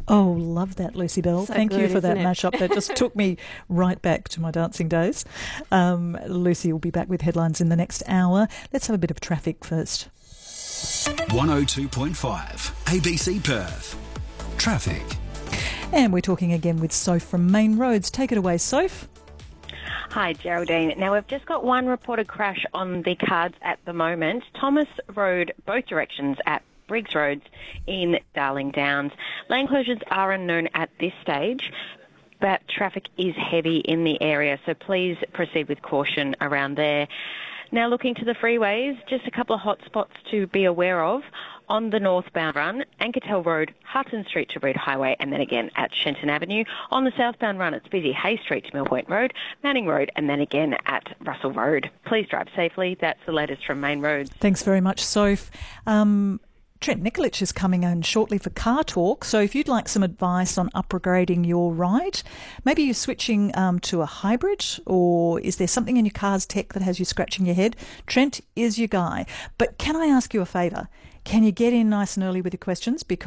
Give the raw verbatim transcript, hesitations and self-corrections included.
Oh, love that, Lucy Bell. So Thank good, you for that isn't it? mashup. That just took me right back to my dancing days. Um, Lucy will be back with headlines in the next hour. Let's have a bit of traffic first. one oh two point five A B C Perth. Traffic. And we're talking again with Soph from Main Roads. Take it away, Soph. Hi, Geraldine. Now, we've just got one reported crash on the cards at the moment. Thomas Road, both directions at Briggs Roads in Darling Downs. Lane closures are unknown at this stage, but traffic is heavy in the area, so please proceed with caution around there. Now, looking to the freeways, just a couple of hot spots to be aware of. On the northbound run, Ankertel Road, Hutton Street to Reed Highway, and then again at Shenton Avenue. On the southbound run, it's busy Hay Street to Mill Point Road, Manning Road, and then again at Russell Road. Please drive safely. That's the latest from Main Roads. Thanks very much, Soph. Um, Trent Nikolic is coming on shortly for Car Talk, so if you'd like some advice on upgrading your ride, maybe you're switching um, to a hybrid, or is there something in your car's tech that has you scratching your head? Trent is your guy. But can I ask you a favour? Can you get in nice and early with your questions? Because